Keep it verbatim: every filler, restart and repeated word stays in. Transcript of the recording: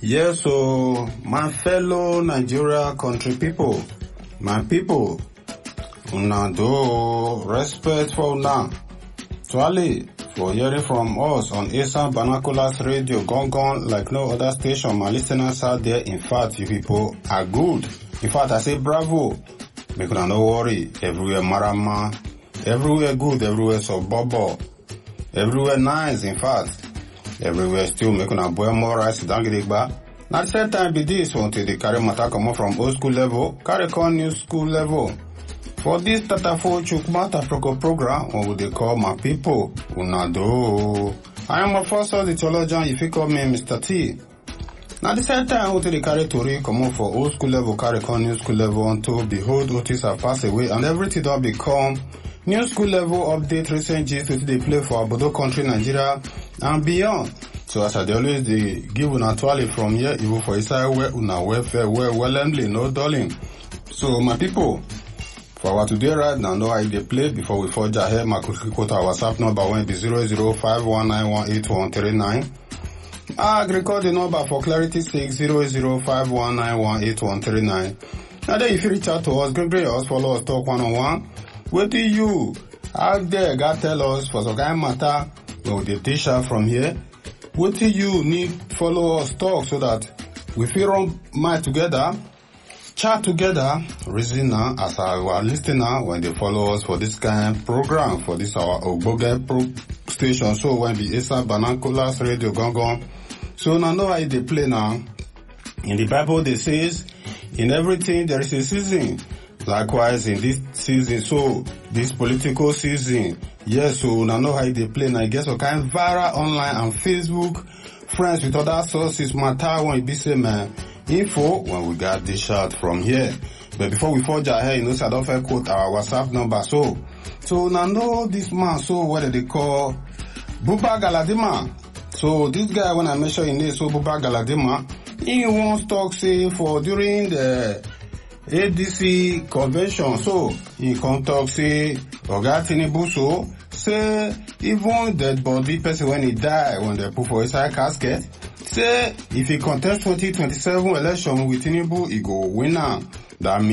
Yes, so my fellow Nigeria country people, my people, una do respect for una. Twali, for hearing from us on Esan Binoculars Radio, gone gone like no other station. My listeners out there, in fact, you people are good. In fact, I say bravo. Make una no worry. Everywhere marama, everywhere good, everywhere so bubble, everywhere nice. In fact, everywhere still make una boil more rice than Gidegba. Now the same time be this until they carry matter come from old school level, carry con new school level. For this Tatafo Chukmata Proko program, what they call my people, Unado. I am a first of the theologian, if you call me Mister T. Now the same time until they carry Tori come for old school level, carry con new school level until behold Otis have passed away and everything don't become new school level update recent gist which they play for Abodo country, Nigeria and beyond. So as I always they give una twali from here, even for inside where una welfare, well, willingly, no darling. So my people, for our today right now, know how they play before we forge ahead. My quick quote our WhatsApp number will be zero zero five one nine one eight one three nine. I record the number for clarity's sake zero zero five one nine one eight one three nine. Now then if you reach out to us, great us, follow us, talk one on one. What do you out there God tell us for some kind of matter? No, the teacher from here. What do you need follow us talk so that we feel run mind together, chat together, reason now as our listener when they follow us for this kind of program, for this our Oboge pro station. So when the Esan Binoculars Radio gone gone. So now know how they play now. In the Bible they says, in everything there is a season. Likewise in this season, so this political season, yes, so now know how they play. Now I guess so kind of viral online and Facebook, friends with other sources, matter when it be say man, info when we got this shot from here. But before we forge ahead, you know, so I don't fair quote our WhatsApp number. So, so now know this man, so what do they call Buba Galadima? So this guy, when I mention in this, so Buba Galadima, he wants talk say for during the A D C convention, so he come talk say Oga Tinubu so say even dead body person when he die when they put for inside casket, say if he contest twenty twenty-seven election with Tinubu he go win am. That means